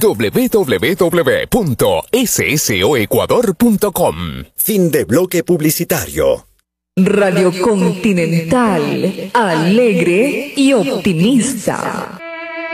www.ssoecuador.com. Fin de bloque publicitario. Radio Continental, alegre y optimista.